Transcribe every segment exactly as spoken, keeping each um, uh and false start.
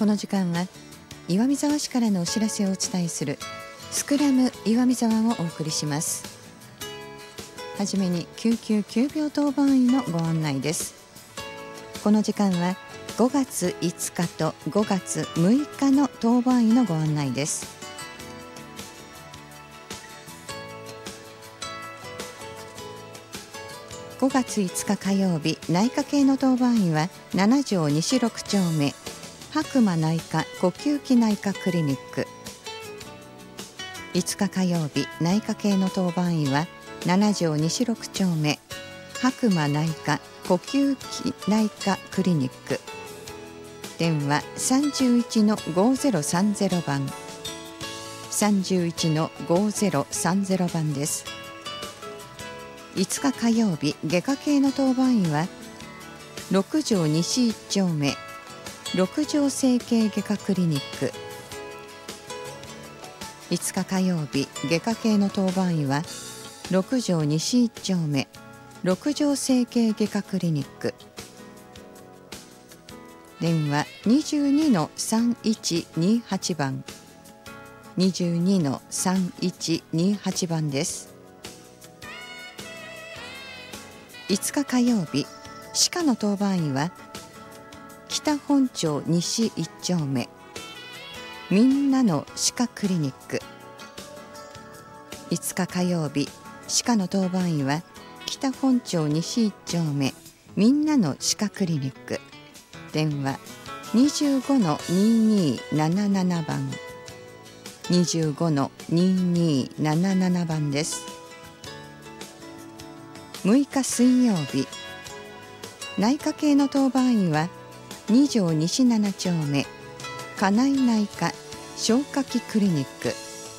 この時間は岩見沢市からのお知らせをお伝えするスクラム岩見沢をお送りします。はじめに救急急病当番員のご案内です。この時間はごがついつかとごがつむいかの当番員のご案内です。ごがついつか火曜日、内科系の当番員はなな条西ろく丁目白馬内科呼吸器内科クリニック。いつか火曜日、内科系の当番員はなな条西ろく丁目白馬内科呼吸器内科クリニック。電話 さんじゅういちのごぜろさんぜろ 番 さんじゅういちのごぜろさんぜろ 番です。いつか火曜日、外科系の当番員はろく条西いち丁目六条整形外科クリニック。いつか火曜日、外科系の当番員はろく条西いち丁目六条整形外科クリニック。電話 にじゅうにのさんいちにはち 番 にじゅうにのさんいちにはち 番です。いつか火曜日、歯科の当番員は北本町西いち丁目みんなの歯科クリニック。いつか火曜日、歯科の当番員は北本町西いち丁目みんなの歯科クリニック。電話 にじゅうごのにになななな 番 にじゅうごのにになななな 番です。むいか水曜日、内科系の当番員はに条西なな丁目家内内科消化器クリニック。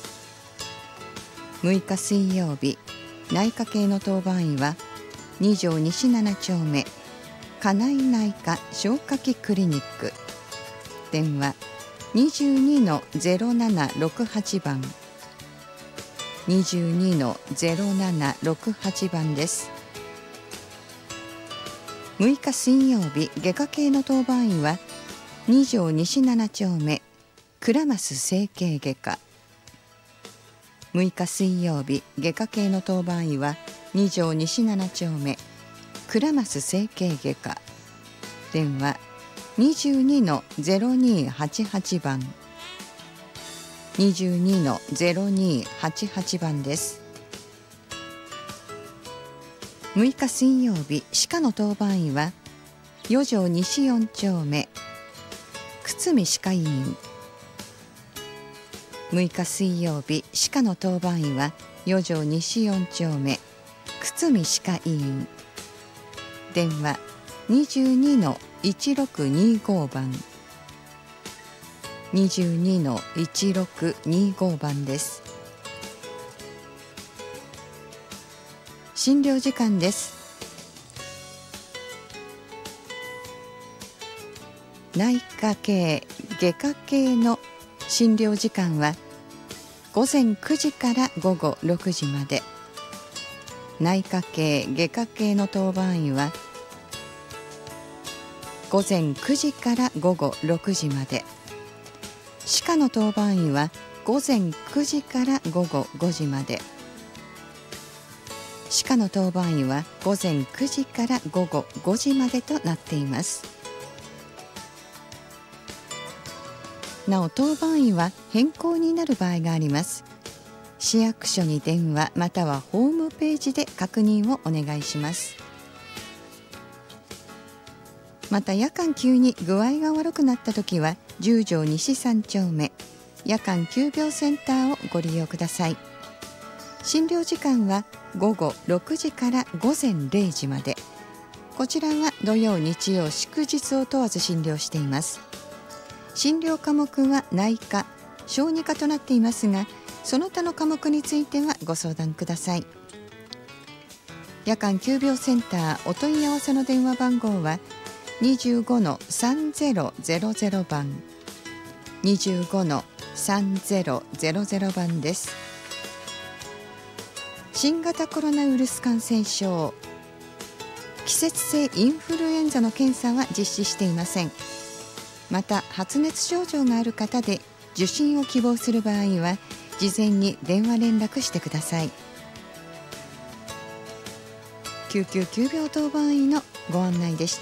むいか水曜日、内科系の当番員はに条西なな丁目家内内科消化器クリニック。電話 にじゅうにのぜろななろくはち 番 にじゅうにのぜろななろくはち 番です。むいか水曜日、外科系の当番員はに条西なな丁目倉増整形外科。むいか水曜日、外科系の当番員はに条西なな丁目倉増整形外科。電話 にじゅうにのぜろにはちはち 番 にじゅうにのぜろにはちはち 番です。むいか水曜日、歯科の当番員はよ条西よん丁目久住歯科医院。むいか水曜日、歯科の当番員はよ条西よん丁目久住歯科医院。電話 にじゅうにのいちろくにご 番 にじゅうにのいちろくにご 番です。診療時間です。内科系、外科系の診療時間はごぜんくじからごごろくじまで。内科系、外科系の当番員はごぜんくじからごごろくじまで。歯科の当番員はごぜんくじからごごごじまで。歯科の当番員はごぜんくじからごごごじまでとなっています。なお、当番員は変更になる場合があります。市役所に電話またはホームページで確認をお願いします。また、夜間急に具合が悪くなったときはじゅう条西さん丁目夜間急病センターをご利用ください。診療時間はごごろくじからごぜんれいじまで。こちらは土曜日曜祝日を問わず診療しています。診療科目は内科小児科となっていますが、その他の科目についてはご相談ください。夜間急病センターお問い合わせの電話番号はにじゅうごのさんぜろぜろぜろ 番 にじゅうごのさんぜろぜろぜろ 番です。新型コロナウイルス感染症、季節性インフルエンザの検査は実施していません。 また発熱症状がある方で受診を希望する場合は事前に電話連絡してください。救急急病当番医のご案内でした。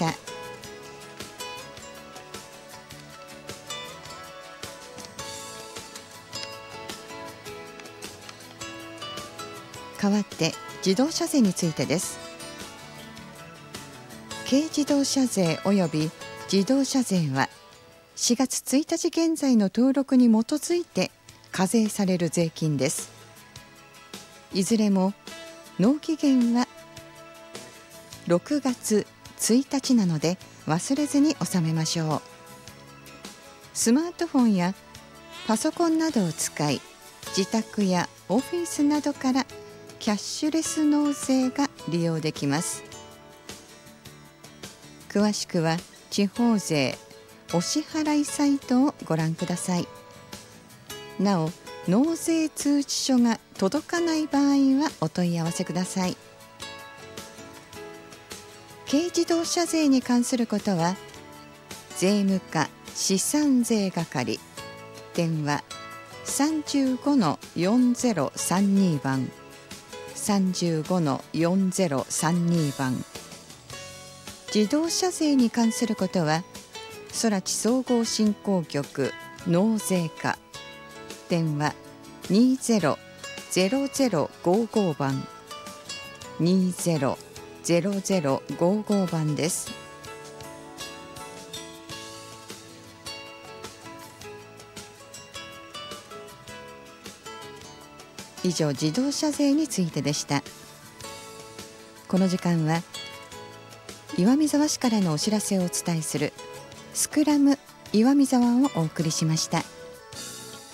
代わって自動車税についてです。軽自動車税及び自動車税はしがつついたち現在の登録に基づいて課税される税金です。いずれも納期限はろくがつついたちなので忘れずに納めましょう。スマートフォンやパソコンなどを使い、自宅やオフィスなどからキャッシュレス納税が利用できます。詳しくは地方税お支払いサイトをご覧ください。なお、納税通知書が届かない場合はお問い合わせください。軽自動車税に関することは税務課資産税係、電話 さんじゅうごのよんぜろさんに 番 さんじゅうごのよんぜろさんに 番。自動車税に関することは空知総合振興局納税課、電話 にぜろぜろぜろごご 番 にぜろぜろぜろごご 番です。以上、自動車税についてでした。この時間は岩見沢市からのお知らせをお伝えするスクラム岩見沢をお送りしました。